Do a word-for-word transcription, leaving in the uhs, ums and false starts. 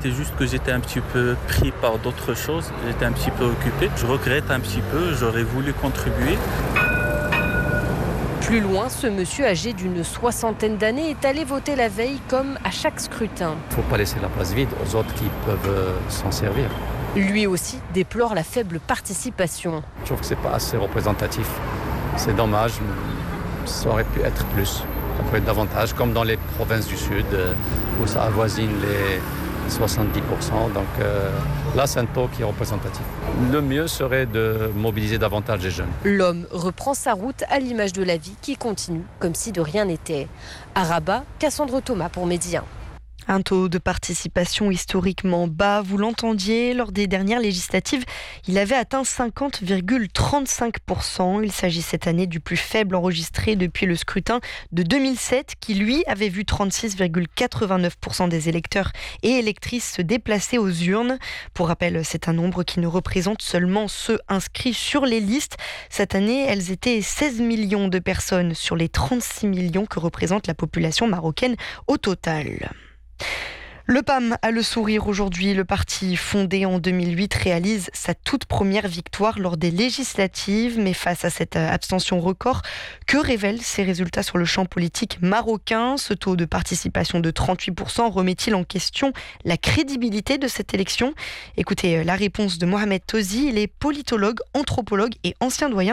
c'était juste que j'étais un petit peu pris par d'autres choses. J'étais un petit peu occupé. Je regrette un petit peu, j'aurais voulu contribuer. Plus loin, ce monsieur âgé d'une soixantaine d'années est allé voter la veille comme à chaque scrutin. Il ne faut pas laisser la place vide aux autres qui peuvent euh, s'en servir. Lui aussi déplore la faible participation. Je trouve que ce n'est pas assez représentatif. C'est dommage, mais ça aurait pu être plus. Ça peut être davantage, comme dans les provinces du Sud, euh, où ça avoisine les soixante-dix pour cent. Donc euh, là, c'est un taux qui est représentatif. Le mieux serait de mobiliser davantage les jeunes. L'homme reprend sa route à l'image de la vie qui continue comme si de rien n'était. À Rabat, Cassandre Thomas pour Média. Un taux de participation historiquement bas, vous l'entendiez, lors des dernières législatives, il avait atteint cinquante virgule trente-cinq pour cent. Il s'agit cette année du plus faible enregistré depuis le scrutin de deux mille sept, qui lui avait vu trente-six virgule quatre-vingt-neuf pour cent des électeurs et électrices se déplacer aux urnes. Pour rappel, c'est un nombre qui ne représente seulement ceux inscrits sur les listes. Cette année, elles étaient seize millions de personnes sur les trente-six millions que représente la population marocaine au total. Le P A M a le sourire aujourd'hui. Le parti fondé en deux mille huit réalise sa toute première victoire lors des législatives. Mais face à cette abstention record, que révèlent ces résultats sur le champ politique marocain ? Ce taux de participation de trente-huit pour cent remet-il en question la crédibilité de cette élection ? Écoutez la réponse de Mohamed Tozi. Il est politologue, anthropologue et ancien doyen